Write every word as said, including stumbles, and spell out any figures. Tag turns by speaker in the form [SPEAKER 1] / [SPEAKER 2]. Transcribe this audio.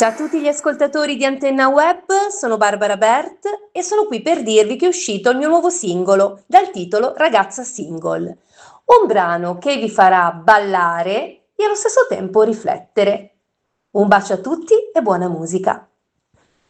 [SPEAKER 1] Ciao a tutti gli ascoltatori di Antenna Web, sono Barbara Bert e sono qui per dirvi che è uscito il mio nuovo singolo dal titolo Ragazza Single, un brano che vi farà ballare e allo stesso tempo riflettere. Un bacio a tutti e buona musica!